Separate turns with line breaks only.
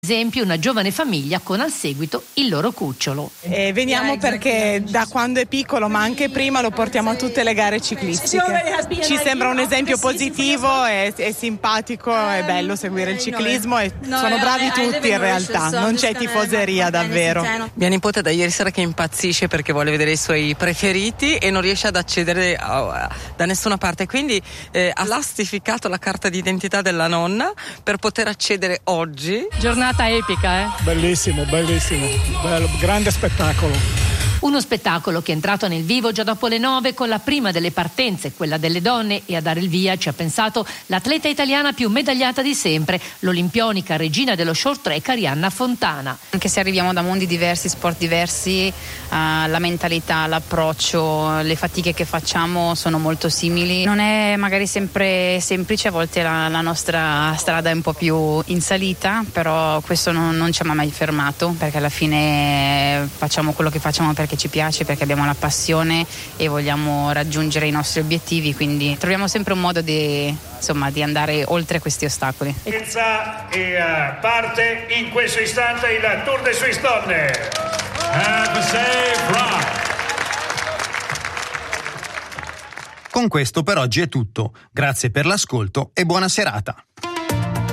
esempi una giovane famiglia con al seguito il loro cucciolo.
Veniamo perché da quando è piccolo, ma anche prima, lo portiamo a tutte le gare ciclistiche. Ci sembra un esempio positivo, è simpatico, è bello seguire il ciclismo e sono bravi tutti in realtà, non c'è tifoseria davvero.
Mia nipote da ieri sera che impazzisce perché vuole vedere i suoi preferiti e non riesce ad accedere da nessuna parte, quindi ha plastificato la carta d'identità della nonna per poter accedere oggi.
Giornata epica,
Bellissimo, bello, grande spettacolo.
Uno spettacolo che è entrato nel vivo già dopo le 9 con la prima delle partenze, quella delle donne, e a dare il via ci ha pensato l'atleta italiana più medagliata di sempre, l'olimpionica regina dello short track Arianna Fontana.
Anche se arriviamo da mondi diversi, sport diversi, la mentalità, l'approccio, le fatiche che facciamo sono molto simili. Non è magari sempre semplice, a volte la nostra strada è un po' più in salita, però questo non ci ha mai fermato, perché alla fine facciamo quello che facciamo perché ci piace, perché abbiamo la passione e vogliamo raggiungere i nostri obiettivi, quindi troviamo sempre un modo di andare oltre questi ostacoli.
E parte in questo istante il Tour de Suisse Donne. Have a safe ride.
Con questo per oggi è tutto. Grazie per l'ascolto e buona serata.